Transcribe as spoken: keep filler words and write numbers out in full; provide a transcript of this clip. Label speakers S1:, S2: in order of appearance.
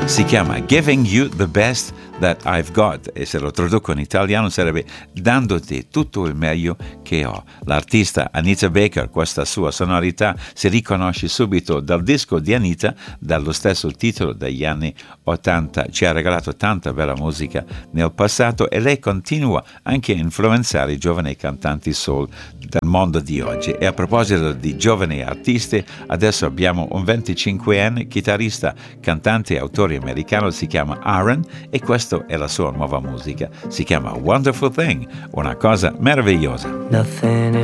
S1: Si chiama Giving You the Best That I've Got e se lo traduco in italiano sarebbe dandoti tutto il meglio che ho. L'artista Anita Baker, questa sua sonorità si riconosce subito dal disco di Anita, dallo stesso titolo degli anni ottanta. Ci ha regalato tanta bella musica nel passato e lei continua anche a influenzare i giovani cantanti soul del mondo di oggi. E a proposito di giovani artisti, adesso abbiamo un venticinquenne chitarrista, cantante e autore americano, si chiama Aaron e questa è la sua nuova musica, si chiama Wonderful Thing, una cosa meravigliosa.
S2: Nothing